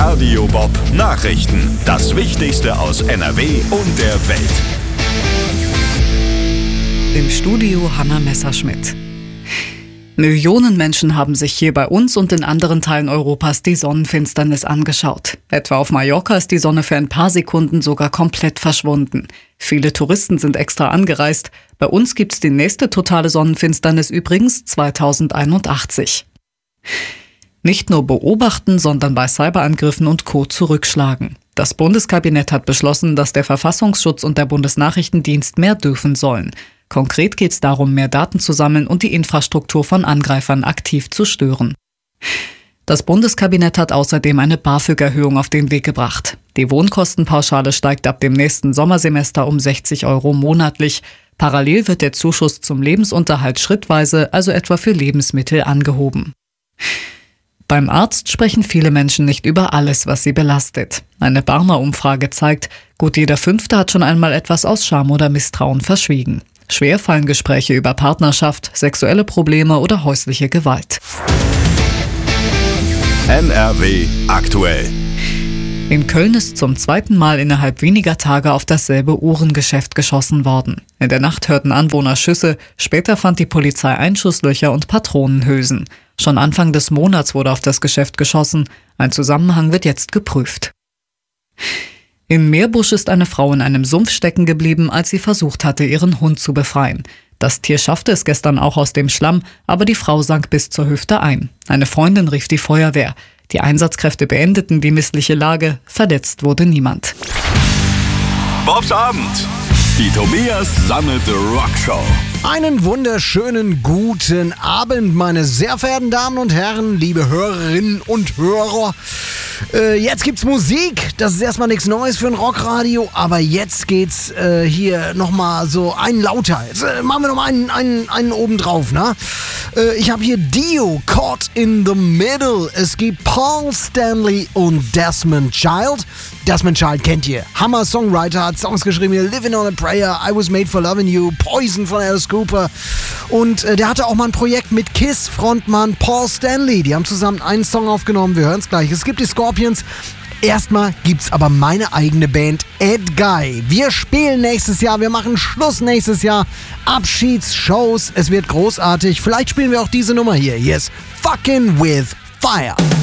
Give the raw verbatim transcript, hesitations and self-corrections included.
Radio Bob Nachrichten. Das Wichtigste aus N R W und der Welt. Im Studio Hanna Messerschmidt. Millionen Menschen haben sich hier bei uns und in anderen Teilen Europas die Sonnenfinsternis angeschaut. Etwa auf Mallorca ist die Sonne für ein paar Sekunden sogar komplett verschwunden. Viele Touristen sind extra angereist. Bei uns gibt's die nächste totale Sonnenfinsternis übrigens zweitausendeinundachtzig. Nicht nur beobachten, sondern bei Cyberangriffen und Co. zurückschlagen. Das Bundeskabinett hat beschlossen, dass der Verfassungsschutz und der Bundesnachrichtendienst mehr dürfen sollen. Konkret geht es darum, mehr Daten zu sammeln und die Infrastruktur von Angreifern aktiv zu stören. Das Bundeskabinett hat außerdem eine BAföG-Erhöhung auf den Weg gebracht. Die Wohnkostenpauschale steigt ab dem nächsten Sommersemester um sechzig Euro monatlich. Parallel wird der Zuschuss zum Lebensunterhalt schrittweise, also etwa für Lebensmittel, angehoben. Beim Arzt sprechen viele Menschen nicht über alles, was sie belastet. Eine Barmer-Umfrage zeigt, gut jeder Fünfte hat schon einmal etwas aus Scham oder Misstrauen verschwiegen. Schwer fallen Gespräche über Partnerschaft, sexuelle Probleme oder häusliche Gewalt. N R W aktuell. In Köln ist zum zweiten Mal innerhalb weniger Tage auf dasselbe Uhrengeschäft geschossen worden. In der Nacht hörten Anwohner Schüsse, später fand die Polizei Einschusslöcher und Patronenhülsen. Schon Anfang des Monats wurde auf das Geschäft geschossen. Ein Zusammenhang wird jetzt geprüft. In Meerbusch ist eine Frau in einem Sumpf stecken geblieben, als sie versucht hatte, ihren Hund zu befreien. Das Tier schaffte es gestern auch aus dem Schlamm, aber die Frau sank bis zur Hüfte ein. Eine Freundin rief die Feuerwehr. Die Einsatzkräfte beendeten die missliche Lage. Verletzt wurde niemand. Bobs Abend. Die Tobias Sammelte Rockshow. Einen wunderschönen guten Abend, meine sehr verehrten Damen und Herren, liebe Hörerinnen und Hörer. Äh, jetzt gibt's Musik, das ist erstmal nichts Neues für ein Rockradio, aber jetzt geht's äh, hier nochmal so einen lauter. Jetzt äh, machen wir nochmal einen, einen, einen oben drauf, ne? Äh, ich habe hier Dio, Caught in the Middle. Es gibt Paul Stanley und Desmond Child. Desmond Child kennt ihr. Hammer Songwriter, hat Songs geschrieben wie Living on a Prayer, I Was Made for Loving You, Poison von Alice Cooper. Und äh, der hatte auch mal ein Projekt mit Kiss-Frontmann Paul Stanley. Die haben zusammen einen Song aufgenommen, wir hören es gleich. Es gibt die Scorpions. Erstmal gibt's aber meine eigene Band, Ed Guy. Wir spielen nächstes Jahr, wir machen Schluss nächstes Jahr. Abschiedsshows, es wird großartig. Vielleicht spielen wir auch diese Nummer hier. Yes, Fucking with Fire.